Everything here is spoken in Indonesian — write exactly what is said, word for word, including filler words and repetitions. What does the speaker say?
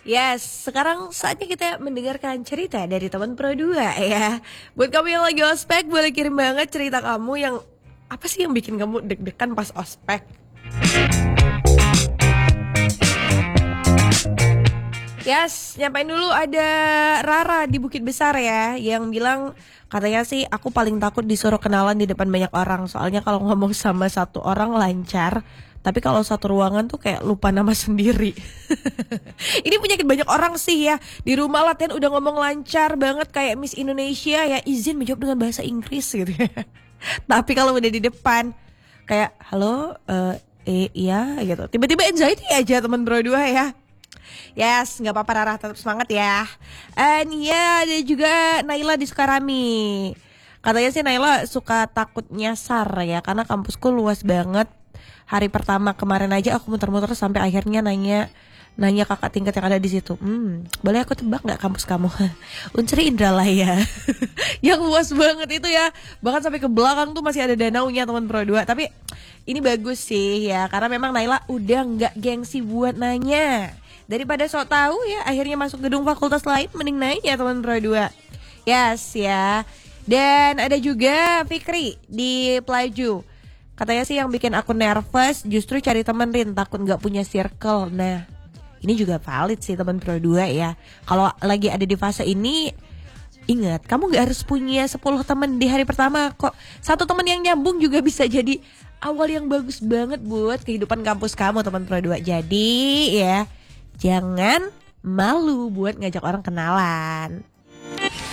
Yes, sekarang saatnya kita mendengarkan cerita dari teman Pro dua ya. Buat kamu yang lagi ospek, boleh kirim banget cerita kamu yang apa sih yang bikin kamu deg-degan pas ospek. Yes, nyampain dulu ada Rara di Bukit Besar ya, yang bilang katanya sih aku paling takut disuruh kenalan di depan banyak orang. Soalnya kalau ngomong sama satu orang lancar, tapi kalau satu ruangan tuh kayak lupa nama sendiri. Ini penyakit banyak orang sih ya. Di rumah latihan udah ngomong lancar banget kayak Miss Indonesia ya, izin menjawab dengan bahasa Inggris gitu ya. Tapi kalau udah di depan kayak halo, eh, eh iya gitu. Tiba-tiba anxiety aja teman Bro dua ya. Yes, nggak apa-apa Rara, tetap semangat ya. And ya, ada juga Naila di Sukarami. Katanya sih Naila suka takut nyasar ya, karena kampusku luas banget. Hari pertama kemarin aja aku muter-muter sampai akhirnya nanya nanya kakak tingkat yang ada di situ. Hmm, boleh aku tebak nggak kampus kamu? Unsri Indralaya. Yang luas banget itu ya. Bahkan sampai ke belakang tuh masih ada danaunya teman Pro dua. Tapi ini bagus sih ya, karena memang Naila udah nggak gengsi buat nanya. Daripada sok tahu ya akhirnya masuk gedung fakultas lain, mending naik ya teman Pro dua. Yes ya. Dan ada juga Fikri di Pelaju. Katanya sih yang bikin aku nervous justru cari temen Rin, takut gak punya circle. Nah ini juga valid sih teman Pro dua ya. Kalau lagi ada di fase ini, ingat kamu gak harus punya sepuluh temen di hari pertama kok. Satu temen yang nyambung juga bisa jadi awal yang bagus banget buat kehidupan kampus kamu teman Pro dua. Jadi ya, jangan malu buat ngajak orang kenalan.